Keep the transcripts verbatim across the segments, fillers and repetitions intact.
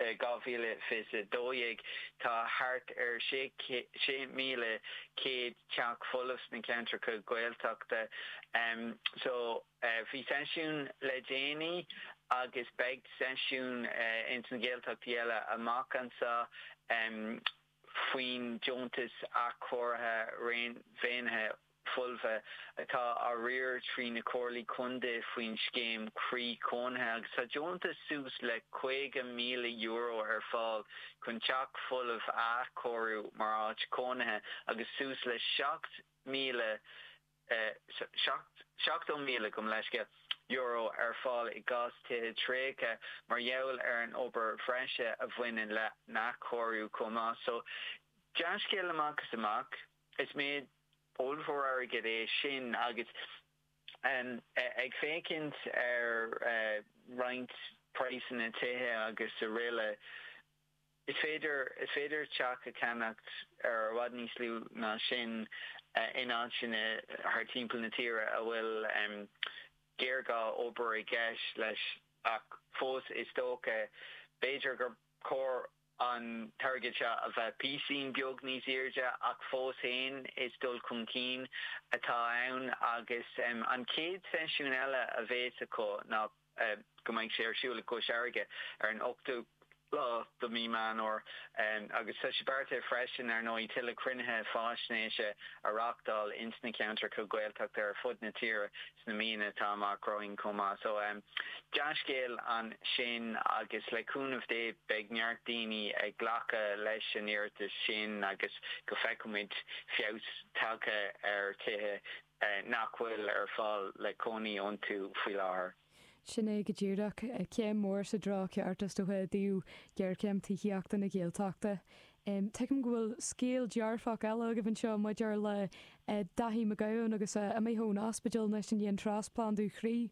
gáhíle fis dóig tá hart ar sé míle céad teach folas na ceantar go Gaeltachta. Um, so uh, fi sesiún le déine agus beg sesiún uh, in na Gaeltachta eile amach ansa um, faoin Jontas a chortha réin féinthe fulva atá a réir trí na cóirlaí cunde faoin scéim crí cónthe agus tá Jontas sús le chuige míle euro ar fáil chun teach fullh a chorú mar áit cónthe agus sús le seacht míle seacht míle gom leisce euro ar fáil i gás tithe trécha mar dheall ar an obair freise a bhaineann le na chorú comá. So deascéil amachchas amach is méid Olfor ar get é sin agus um, ag fécint ar uh, reinint price na tithe agus a riile is féidir is féidir teach a cannacht ar wad níos lú ná sin uh, in an sin haar timppla na tíre a bhfuil um, géirgá obair i gceis leis ach fós is tóca béidir gur cór an target a bheith písín beag níos irde ach fós féin is dul chun cín atá ann agus um, an céad sesiún eile a bhéit acu ná uh, go mbeidh sé ar siúla go seirge ar an octú lá do mí man or um, agus sa sibarte freisin ar nói tiile crunithe fáisnéise a rockdal insna counter go Gaeltachta ar fud na tíre sna mína tá amach growing comá. So um, deascéil an sin agus le cúnmh dé beag neart daoine ag ghlacha leis an iartas sin agus go feicimid fios talcha ar tithe uh, nachhfuil ar fáil le coní ón tú faoi láthair. Sinné go ddíireach céim mór sa drá ceartas do dú ggéir ceim tííachta na Gaeltachta. Um, Teim gohfuil scéal dearfach eile go bhann seo mu dear le uh, dahí me gaún agus uh, a mé hón aspaidil na sin dhéon trásplan dú chrí.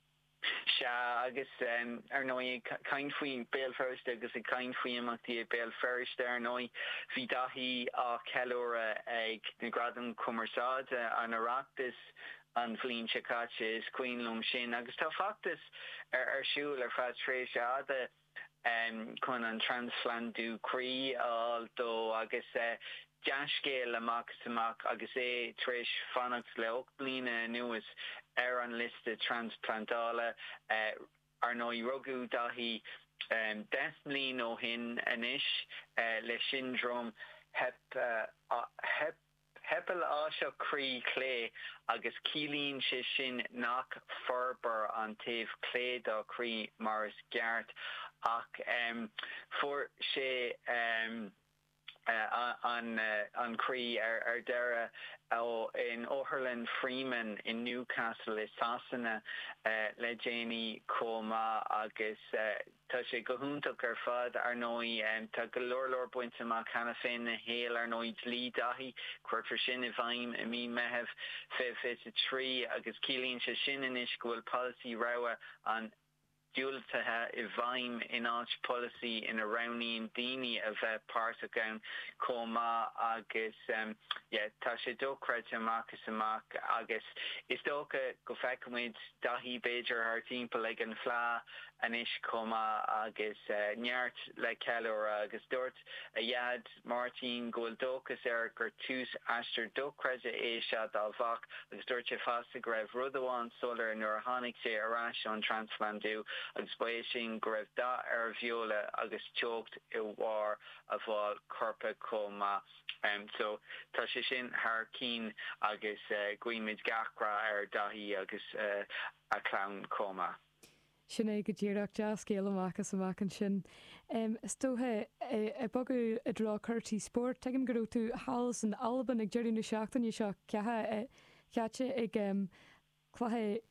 Se agus um, ar nói cain faoin béal first agus i cain faoin amachtaí béal first ar nói bhí dahí á ceúra ag na gradan cumarsáid an Oireachtas an bhlín sekáte is cuiinlumm sin agus tá factas ar ar siúil ar fad tréis ada um, chun an transflandú crí altó agus uh, deascéil amachchas amach agus é tréis fannacht le ocht bliana nuas ar an liste transplantála uh, ar nó rugú dahí um, des mlín ó hin anis uh, le syndrom hep uh, uh, hep Hepel á seo crí clé agus cílín sé sin nach ferber an taobh clé dá crí mar is geart ach um, for sé um, uh, an uh, an crí ar ar deire ó in O'Herland Freeman in Newcastle is Sasana uh, le déine comá agus uh, tá sé go húntaach ar fad ar nói um, tá go leor buinte má chana féin na héal ar nói lí dahí cuairtar sin i bhaim i mí meheh fé fé a trí agus cílín sé sin inis go bhfuil policy raibh an dúiltathe i bhaim in áit policy in a roundíon daoine a bheith páirrta gan comá agus um, yeah, tá sé dócraid amachchas amach agus is dócha go feicimid dahí béidir ar timppla ag an phlá anis comá agus uh, neart le ceúra agus dúirt a dhead Martin gohfuil dóchas ar gur tús astar dócraide é se dá bhach agus dúirt sé fasta go raibh rud amháin solar nuair a tháinig sé arás an Transflandú agus ba sin go raibh da ar bheola agus teocht i bhhar a bháil corpa comá. Um, so tá sé sin haar cín agus uh, guimid gachra ar dahí agus uh, a clown comá. Sinné go ddíireach deas scéal amachchas amach an sin. Um, Stóthe i bogu a drá curtí sport, teigim go tú hálas an Alban ag deirí na seachtain i seo cethe ceate ag um, chluthe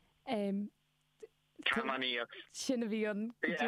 um, sin a bhí an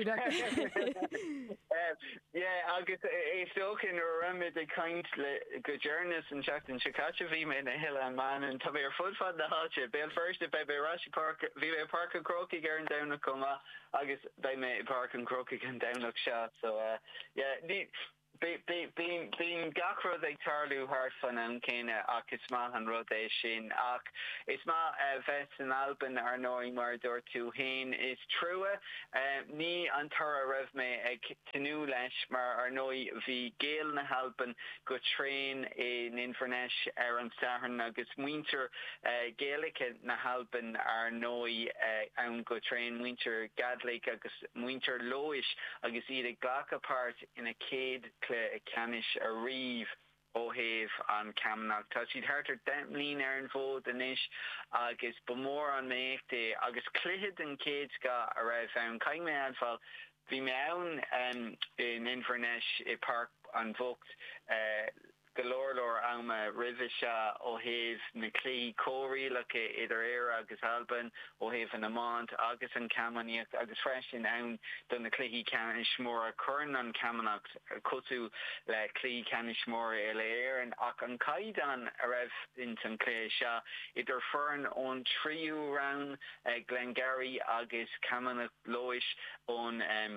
agus é stokin ar ramid ag kaint le go journalist an seach an Chicago bhí me na hill an man an tá ar fudfad na háte béal first be be Rashi Park bhí be park an croki gar an dana comma agus bei me park an croki an dana se so uh, yeah ní Bín gachrod ag tarlú hartfan an céine ach is má an rud é sin ach is má bheits an Alban ar nóí mar dúir tú hain is trua ní an tar raibh mé ag tinú leis mar ar nóí bhí géal na Alban go train in Inverness ar an Saharn agus muinter Gaelic na Alban ar nóí an go train muinter Gadlic agus muinter Lois agus iad ag glacapart ina céad clé canis a riomh ó héh an Camnach. Tá siad hartar demlín ar an bhód inis agus bamór an méachtaí agus cluichead an céad sca a raibh ann caiim mé anfáil bhí mé ann um, in Inverness i park an bhocht uh, golóirlór ama rivisha ó héh na clí cóílacha idir éire agus Alban ó héh an amant agus an Camanach agus freisin ann don na clí canis mór a chun an Camanach cosú le clí canis mór e le éan ach an caidan a raibh in an clé se idir fearn ón tríú ran uh, Glengarry agus Camanach Lois ón um,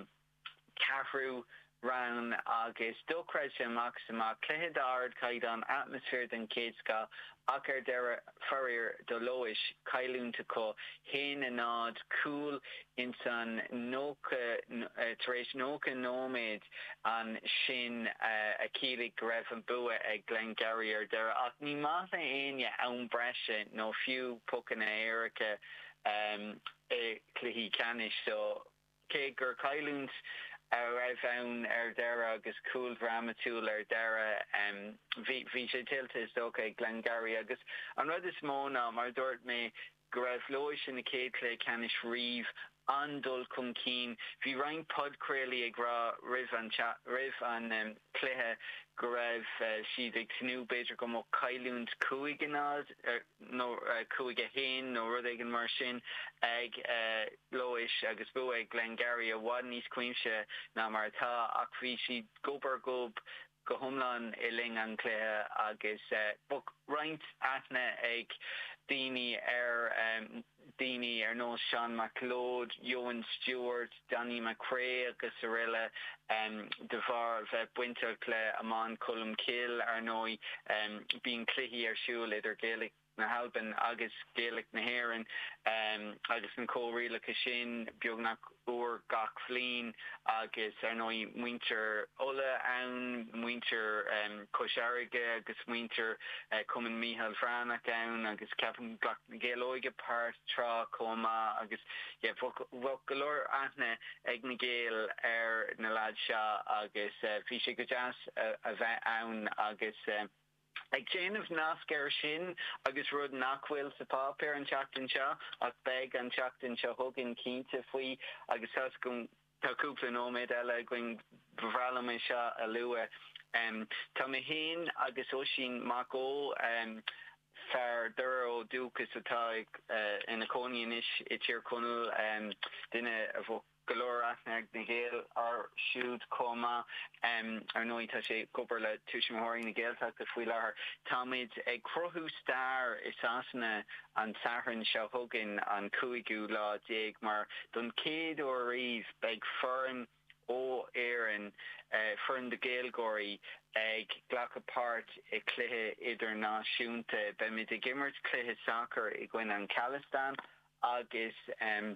Cahrú ran agus dócraid sem maxima cléhead ard caid an atmosfér den céadsca ach ar deire ferir do Lois cailúnta có héin a nád cool in san nóca taréis nóca nóméid an sin a cílig raibh an bua ag Glengarry ar deire ach ní máta aine ann breise nó fiú pucan a éirice um, e cluichí canis so cé gur cailúnt a raibh ann ar deire agus cool dramatúil ar deire um, bhí sé tiltte is dócha Glengarry agus an rud is móna mar dúirt mé go raibh Lois in na céad clé canis riomh andul chun cín bhí rein podcréalaí ag rá rih an rih an um, cléthe go raibh uh, siad ag tinú beidir go mo cailúnt cuaig an ád nó cuaig a héin nó rud ag an mar sin ag uh, Lois agus bu ag Glengarry a bhád níos cuimse ná mar atá ach bhí siad gobar gob go thomláin i ling an cléthe agus uh, bu roinnt aithne ag daoine ar um, daoine ar nó Sean McLeod, Eoin Stewart, Danny McRae agus a riile um, de bhar bheith buintear clé amán Colm Kill ar nói um, bíon cluichí ar siúil idir Gaelic na Alban agus Gaelic na Héireann um, agus an cóílacha sin beagnach uair gach flin agus ar nói muinter ola ann muinter um, cosharige agus muinter uh, cuman Micheál Franach ann agus ceapan gach na Gaelóige páirt trá comá agus yeah, bhfuil golóir aithne ag na Gael ar na láid seo agus uh, bhí sé go deas a, a bheith ann agus uh, ag déanamh nascar sin agus rud nachhfuil sa pápéir an teachtain seo ach beag an teachtain seo thugann cínta faoi agus thas go táúpla nóméid eile going bhrealam é seo a lua. Um, tá mé héin agus ó sin mac ó um, fear dúir ó dúchas atá uh, ina cóíon is i tír conúil um, duine a bh golóir aithne na Gael ar siúd comá um, ar nóí tá sé gobar le tuisimithirí na Gaelteachta faoi láthair. Táid ag cruthú stair is asanna an Saharn seo thugann an cúigú lá déag mar don céad ó riomh beag fearn ó éireann uh, fearn de Gaelgóirí ag glacapart i cluiche idirnáisiúnta be mid ag gimmert cluiche soccer i gcuin an Calistan agus um,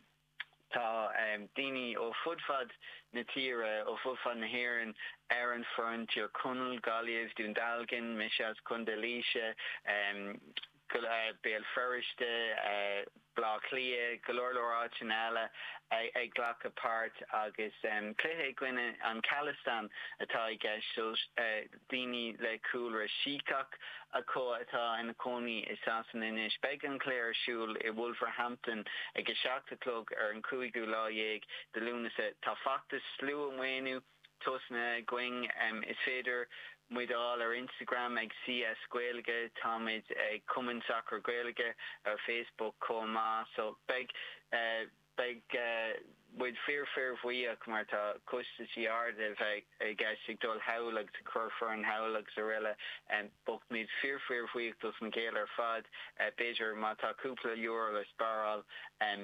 tá um, daoine ó fudfad na tíre ó fudfad na Héireann ar an front tíor Conal Galíomh dún Dalgan, Miseas Cundalíse, um, uh, Béal Ferriste, uh, Blá Clia, golóirlór áitin eile ag glacapart agus um, cluiche gcuine an Calistan atá i gceist so uh, daoine le cúlra sícach a có atá ina cónaí is asan inis beag an cléir siúil i Wolverhampton ag a seachtalog ar an cúigú lá dhéag de lúnasa tá factas slú an mhainú tosna going um, is féidir muidál ar Instagram ag C S Gaeilge, táid ag Cumann Soccer Gaeilge ar Facebook comá so beg uh, beg uh, with fear fear bhuiach mar tá costa sí arda bheith ag gasig dul howlag to curfer an howlag zarilla and book mid fear fear bhuiach dus an Gael ar fad uh, beidir má tá cúpla euro le sparal um,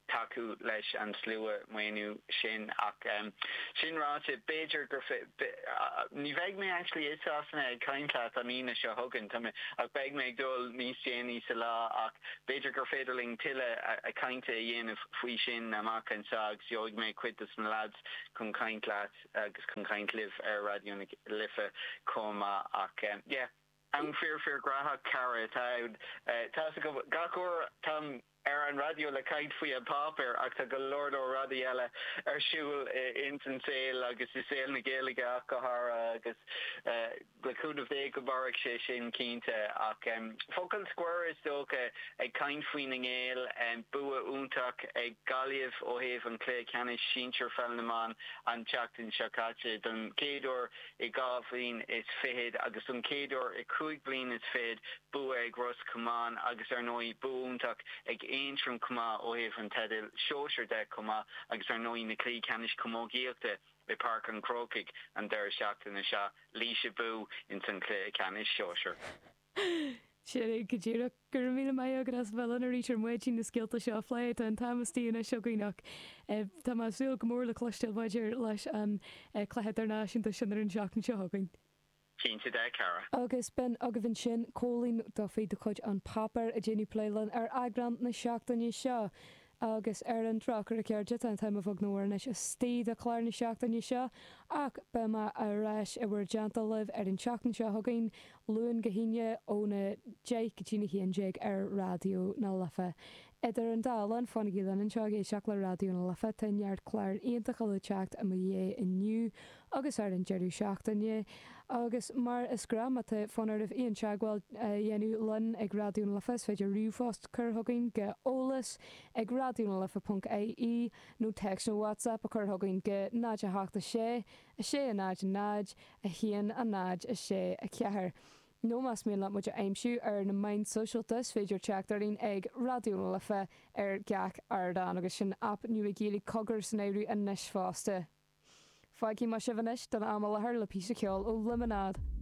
taku leis an slua muinu sin ach um, sin ráte Beiger gur ní bheith me actually is asna kaintla a mína se hogan tam ach beg me dul níos déanaí sa lá ach Beiger gur féidirling tiile a kainte dhéanamh faoi sin amach an sag joig me cuitas na lads chun kaintlaat agus chun kaint liv ar radio lifa coma ach um, yeah I'm fear fear graha cara tá tá go gacor tam ar an radio le caiid faoi a papir ach tá go lord ó radi eile ar siúil intan saoil agus is saoil na Gaeilge ach go hara agus le cúd a bheith go barach sé sin cínte ach focail square is dócha ag caint faoin na ngéil bua úntaach ag galiamh ó héamh an clé ceannis sínsir fel na man an teachtain seacáte don céadúir i gá faoin is féad agus an céadúir i cúig bliain is féad bua ag Ros Cumán agus ar nói bua úntaach ag Aintrum cuma ó héh an tedal seoir de cuma agus ar nóí na clí canis cumógéachta be park an crokiig an deir seachta na se líise bú in san clé canis seoir. sé go ddíach gur mí mai agad as bhil an rítar muidtí na scilta seo fleid an tamastína seogaach Tá súil go mór le cloisteil maidir leis an chléhead náisiúnta sinar an seach an seogain. Cínta de cara. Agus ben aga bhín sin cólín do fé do chuid an papar a déanú pléilen ar agrant na seachtaí seo agus ar an trachar a ceirde an taim a bhag nóir is stíad a chláir na seachtaí seo ach be ma a reis a bhfuir deanta libh ar an seachtain seo thugain luúin gohíine óna dé go tína híon déag ar radio na lifa. Idir an dálan fanna gílan an seag é seach le radio na lifa tainheart chláir íontach le teacht a dhé inniu agus ar an jeirú seachtainne agus mar is gramata fanar ah íon seagháil dhéanú lin ag radio na lifa féidir riúfast chuthagain go ólas ag radio na lifa punt é í nó text nó WhatsApp a chuthagain go náid a háachta sé a sé a náid a náid a híon a náid a sé a ceathir. No mas mé le muid aimimsú ar na main socialtas féidir teachtarín ag radio na lifa ar geach ardán agus sin app nu a géala cogur san éirú a níos fásta. Fáicí mar se bhanis don am le thir le pí ceol ó limonad.